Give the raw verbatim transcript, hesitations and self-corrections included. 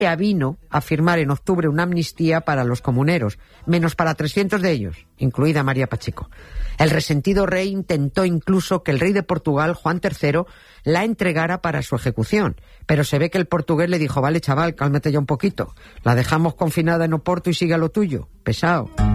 se avino a firmar en octubre una amnistía para los comuneros, menos para trescientos de ellos, incluida María Pacheco. El resentido rey intentó incluso que el rey de Portugal, Juan tercero, la entregara para su ejecución, pero se ve que el portugués le dijo: vale, chaval, cálmate ya un poquito, la dejamos confinada en Oporto y sigue a lo tuyo, pesado.